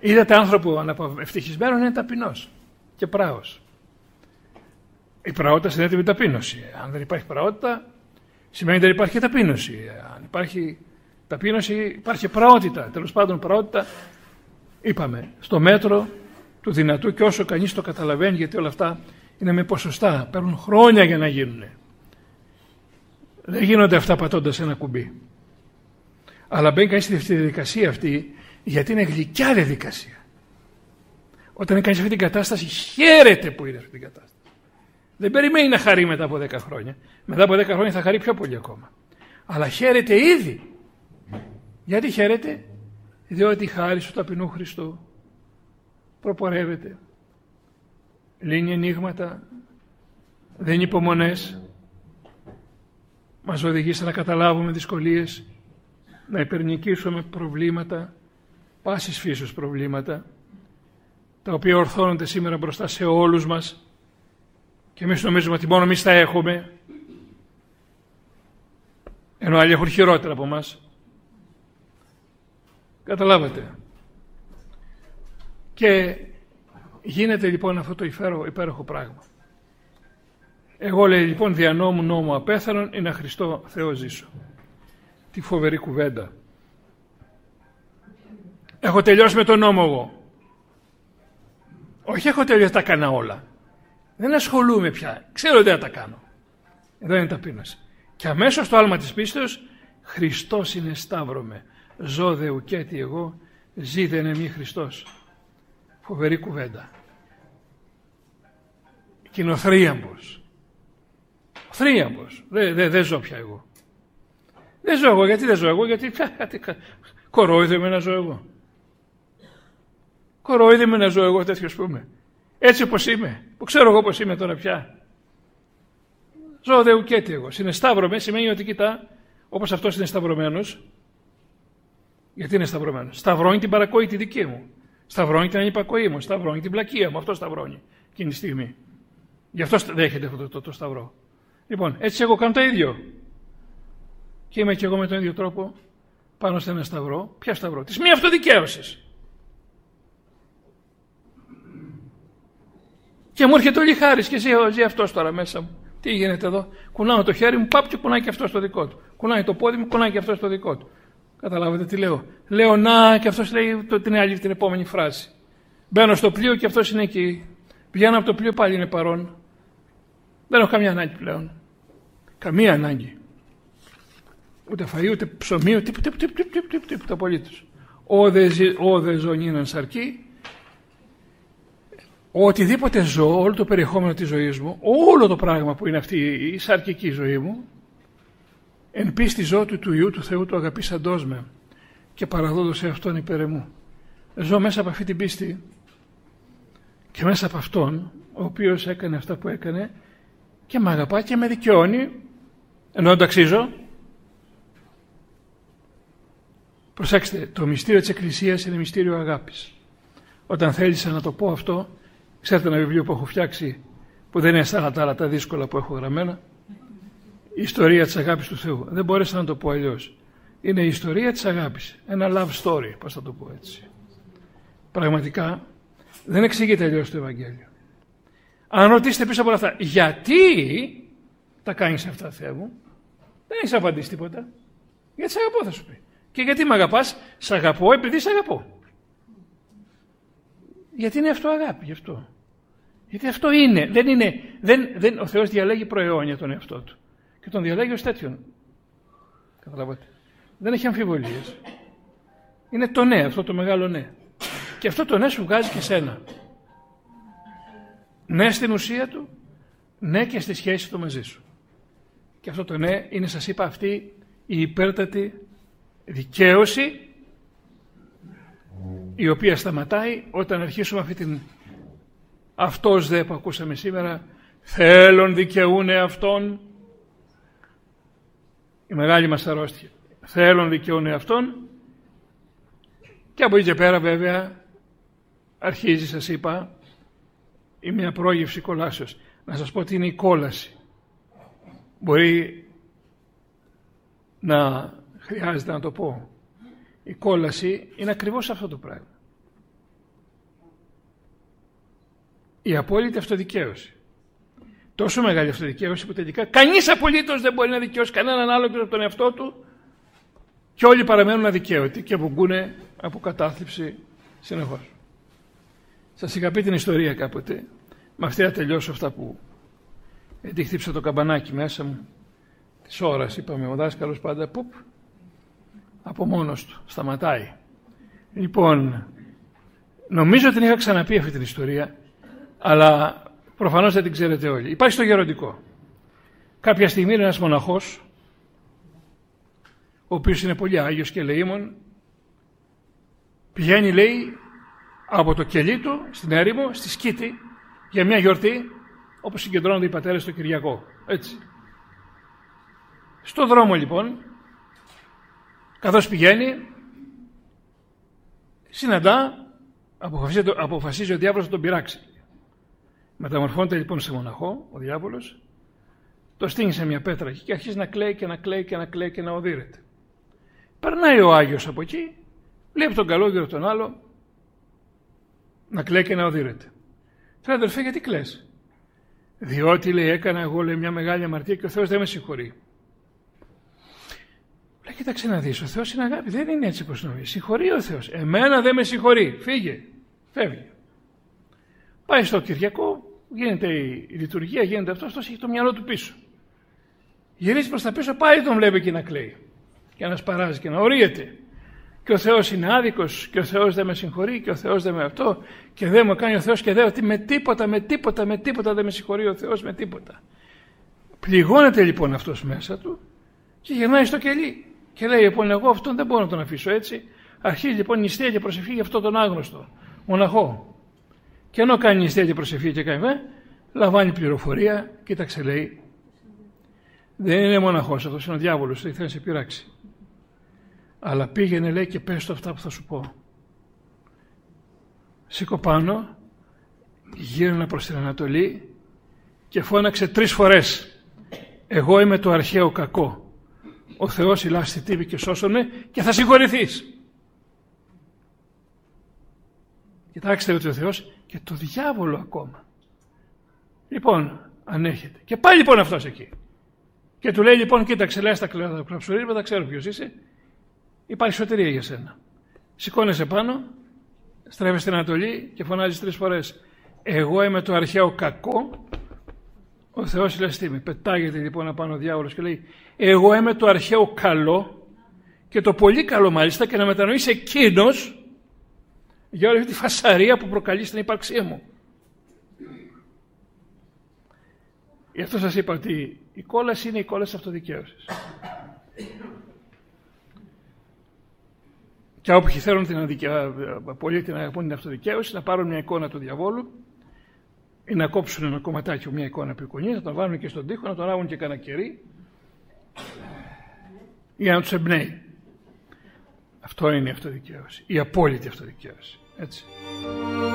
Είδατε άνθρωπο ευτυχισμένο είναι ταπεινός και πράος. Η πραότητα συνδέεται με ταπείνωση. Αν δεν υπάρχει πραότητα, σημαίνει ότι δεν υπάρχει και ταπείνωση. Αν υπάρχει ταπείνωση, υπάρχει πραότητα. Τέλος πάντων, πραότητα, είπαμε, στο μέτρο του δυνατού και όσο κανείς το καταλαβαίνει, γιατί όλα αυτά είναι με ποσοστά. Παίρνουν χρόνια για να γίνουν. Δεν γίνονται αυτά πατώντας ένα κουμπί. Αλλά μπαίνει κανείς στη διαδικασία αυτή, γιατί είναι γλυκιά διαδικασία. Όταν είναι κανείς σε αυτή την κατάσταση, χαίρεται που είναι σε αυτή την κατάσταση. Δεν περιμένει να χαρεί μετά από 10 χρόνια. Μετά από 10 χρόνια θα χαρεί πιο πολύ ακόμα. Αλλά χαίρεται ήδη. Γιατί χαίρεται? Διότι η χάρη του ταπεινού Χριστού προπορεύεται. Λύνει ενίγματα, δεν είναι υπομονές, μας οδηγεί σε να καταλάβουμε δυσκολίες, να υπερνικήσουμε προβλήματα, πάσης φύσεως προβλήματα, τα οποία ορθώνονται σήμερα μπροστά σε όλους μας και εμείς νομίζουμε ότι μόνο εμείς τα έχουμε, ενώ άλλοι έχουν χειρότερα από εμάς. Καταλάβατε? Και γίνεται λοιπόν αυτό το υπέροχο πράγμα. Εγώ, λέει, λοιπόν, δια νόμου απέθανον, ή να Χριστό Θεό ζήσω. Τι φοβερή κουβέντα. Έχω τελειώσει με τον νόμο εγώ. Όχι, έχω τελειώσει, τα έκανα όλα. Δεν ασχολούμαι πια. Ξέρω ότι δεν τα κάνω. Εδώ είναι ταπείνωση. Και αμέσως το άλμα της πίστεως, Χριστός είναι σταύρωμε. Ζω δε ουκέτι εγώ, ζει δε εν μη Χριστός. Φοβερή κουβέντα. Και είναι ο θρίαμβος. Ο θρίαμβος. Δεν ζω πια εγώ. Δεν ζω εγώ. Γιατί δεν ζω εγώ? Γιατί κορόιδε με να ζω εγώ. Κορόιδε με να ζω εγώ τέτοιος που είμαι. Έτσι όπως είμαι. Που ξέρω εγώ πώς είμαι τώρα πια. Ζω δε ουκέτι εγώ. Συνεσταύρωμαι σημαίνει ότι κοιτά, όπως αυτός είναι σταυρωμένος. Γιατί είναι σταυρωμένος? Σταυρώνει την παρακοή τη δική μου. Σταυρώνει την ανυπακοή μου. Σταυρώνει την πλακία μου. Αυτό σταυρώνει εκείνη τη στιγμή. Γι' αυτό δέχεται αυτό το σταυρό. Λοιπόν, έτσι εγώ κάνω το ίδιο. Και είμαι και εγώ με τον ίδιο τρόπο πάνω σε ένα σταυρό. Ποια σταυρό? Της μη αυτοδικαίωσης. Και μου έρχεται όλη η χάρις και ζει αυτός τώρα μέσα μου. Τι γίνεται εδώ? Κουνάω το χέρι μου, πάπ, και κουνάει και αυτό το δικό του. Κουνάει το πόδι μου, κουνάει και αυτό το δικό του. Καταλάβατε τι λέω? Λέω να, και αυτός λέει την επόμενη φράση. Μπαίνω στο πλοίο και αυτός είναι εκεί. Βγαίνω από το πλοίο, πάλι είναι παρόν. Δεν έχω καμία ανάγκη πλέον. Καμία ανάγκη. Ούτε φαΐ, ούτε ψωμί, ούτε τίποτα απολύτως. Ω δε ζωνήναν σαρκή. Οτιδήποτε ζω, όλο το περιεχόμενο της ζωής μου, όλο το πράγμα που είναι αυτή η σαρκική ζωή μου, εν πίστη ζω του Υιού του Θεού του αγαπήσαντός με και παραδόντος σε Αυτόν υπέρ εμού. Ζω μέσα από αυτή την πίστη και μέσα από Αυτόν, ο οποίος έκανε αυτά που έκανε και με αγαπά και με δικαιώνει, ενώ δεν το αξίζω. Προσέξτε, το μυστήριο της Εκκλησίας είναι μυστήριο αγάπης. Όταν θέλησα να το πω αυτό, ξέρετε ένα βιβλίο που έχω φτιάξει, που δεν είναι σαν τα άλλα τα δύσκολα που έχω γραμμένα, η ιστορία της αγάπης του Θεού. Δεν μπόρεσα να το πω αλλιώς. Είναι η ιστορία της αγάπης. Ένα love story, πώς θα το πω έτσι. Πραγματικά δεν εξηγείται αλλιώς το Ευαγγέλιο. Αν ρωτήσετε πίσω από όλα αυτά, γιατί τα κάνεις αυτά, Θεέ μου, δεν έχεις απαντήσει τίποτα. Γιατί σ' αγαπώ, θα σου πει. Και γιατί με αγαπάς? Σ' αγαπώ επειδή σ' αγαπώ. Γιατί είναι αυτό αγάπη, γι' αυτό. Γιατί αυτό είναι. Ο Θεός διαλέγει προαιώνια τον εαυτό του. Και τον διαλέγει ως τέτοιον. Καταλάβατε. Δεν έχει αμφιβολίες. Είναι το ναι, αυτό το μεγάλο ναι. Και αυτό το ναι σου βγάζει και σένα. Ναι στην ουσία του, ναι και στη σχέση του μαζί σου. Και αυτό το ναι είναι, σας είπα, αυτή η υπέρτατη δικαίωση, η οποία σταματάει όταν αρχίσουμε αυτή την αυτός δε που ακούσαμε σήμερα, θέλον δικαιούνε αυτόν, η μεγάλη μας αρρώστια. Θέλον δικαιούνε αυτόν, και από εκεί και πέρα βέβαια αρχίζει, σας είπα, η μια πρόγευση κολάσεως. Να σας πω τι είναι η κόλαση. Μπορεί να χρειάζεται να το πω. Η κόλαση είναι ακριβώς αυτό το πράγμα. η απόλυτη αυτοδικαίωση. Τόσο μεγάλη αυτοδικαίωση που τελικά κανείς απολύτως δεν μπορεί να δικαιώσει κανέναν άλλο και από τον εαυτό του και όλοι παραμένουν αδικαίωτοι και απογκούν από κατάθλιψη συνεχώς. Σας είχα πει την ιστορία κάποτε, με αυτή θα τελειώσω αυτά που γιατί χτύψα το καμπανάκι μέσα μου της ώρας, είπαμε, ο δάσκαλος πάντα πουπ, από μόνος του, σταματάει. Λοιπόν, νομίζω ότι την είχα ξαναπεί αυτή την ιστορία, αλλά προφανώς δεν την ξέρετε όλοι. Υπάρχει στο Γεροντικό. Κάποια στιγμή είναι ένας μοναχός, ο οποίος είναι πολύ άγιος και ελεήμων, πηγαίνει, λέει, από το κελί του στην έρημο, στη Σκήτη, για μια γιορτή, όπως συγκεντρώνονται οι πατέρες το Κυριακό. Έτσι. Στο δρόμο λοιπόν, καθώς πηγαίνει, συναντά, αποφασίζει ο διάβολος να τον πειράξει. Μεταμορφώνεται λοιπόν σε μοναχό, ο διάβολος, το στείνει σε μια πέτρα εκεί και αρχίζει να κλαίει και να κλαίει και να κλαίει και να οδύρεται. Περνάει ο Άγιος από εκεί, βλέπει τον καλόγερο τον άλλο να κλαίει και να οδύρεται. Λέει, αδερφέ, γιατί κλαις? Διότι, λέει, έκανα εγώ, λέει, μια μεγάλη αμαρτία και ο Θεός δεν με συγχωρεί. Λέει, κοίταξε να δεις, ο Θεός είναι αγάπη, δεν είναι έτσι όπως νομίζεις. Συγχωρεί ο Θεός. Εμένα δεν με συγχωρεί. Φύγε. Φεύγει. Πάει στο Κυριακό, γίνεται η λειτουργία, γίνεται αυτός έχει το μυαλό του πίσω. Γυρίζει προς τα πίσω, πάλι τον βλέπει και να κλαίει. Και να σπαράζει και να ορίεται. Και ο Θεός είναι άδικος και ο Θεός δεν με συγχωρεί και ο Θεός δεν με αυτό και δεν μου κάνει ο Θεός και δεν ότι με τίποτα δεν με συγχωρεί ο Θεός με τίποτα. Πληγώνεται λοιπόν αυτός μέσα του και γυρνάει στο κελί και λέει λοιπόν εγώ αυτόν δεν μπορώ να τον αφήσω έτσι. Αρχίζει λοιπόν νηστεία και προσευχή για αυτόν τον άγνωστο μοναχό. Και ενώ κάνει νηστεία και προσευχή και κάνει λαμβάνει πληροφορία, κοίταξε λέει, δεν είναι μοναχός αυτός, είναι ο διάβολος, θέλει να σε πειράξει. Αλλά πήγαινε, λέει, και πες το αυτά που θα σου πω. Σήκω πάνω, γύρνα προς την Ανατολή και φώναξε 3 φορές. Εγώ είμαι το αρχαίο κακό. Ο Θεός ηλάστη τύπη και σώσονε και θα συγχωρηθείς. Κοιτάξτε ότι ο Θεός και το διάβολο ακόμα. Λοιπόν, ανέχεται. Και πάει λοιπόν αυτός εκεί. Και του λέει λοιπόν, κοίταξε, λέει στα κλαψουρίσματα, ξέρω ποιος είσαι. Υπάρχει σωτηρία για σένα. Σηκώνεσαι πάνω, στρέφεσαι στην Ανατολή και φωνάζεις 3 φορές. Εγώ είμαι το αρχαίο κακό. Ο Θεός ηλαστήμη. Πετάγεται λοιπόν απάνω ο διάβολος και λέει εγώ είμαι το αρχαίο καλό και το πολύ καλό μάλιστα και να μετανοήσει εκείνος για όλη αυτή τη φασαρία που προκαλεί στην ύπαρξή μου. Γι' αυτό σας είπα ότι η κόλαση είναι η κόλαση αυτοδικαίωσης. Και όποιοι θέλουν την αυτοδικαίωση να πάρουν μια εικόνα του διαβόλου ή να κόψουν ένα κομματάκι μια εικόνα από εικονή, να τον βάλουν και στον τοίχο, να τον ράβουν και κανένα κερί για να τους εμπνέει. Αυτό είναι η αυτοδικαίωση, η απόλυτη αυτοδικαίωση. Έτσι.